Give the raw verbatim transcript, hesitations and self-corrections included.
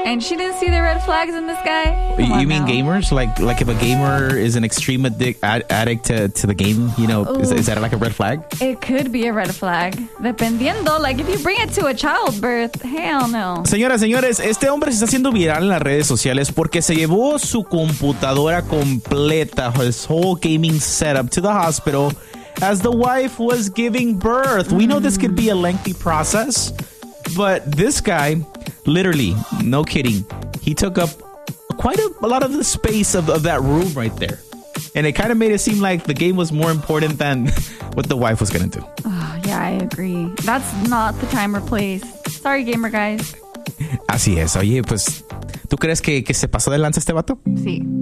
And she didn't see the red flags in this guy? Come you on mean now. gamers? Like like if a gamer is an extreme addic- ad- addict to, to the game, you know, is, is that like a red flag? It could be a red flag. Dependiendo. Like if you bring it to a childbirth, hell no. Señoras, señores, este hombre se está haciendo viral en las redes sociales porque se llevó su computadora completa, his whole gaming setup, to the hospital as the wife was giving birth. We know this could be a lengthy process, but this guy, literally, no kidding, he took up quite a, a lot of the space of, of that room right there. And it kind of made it seem like the game was more important than what the wife was going to do. Oh, yeah, I agree. That's not the time or place. Sorry, gamer guys. Así es. Oye, pues, ¿tú crees que, que se pasó de lanza este vato? Sí.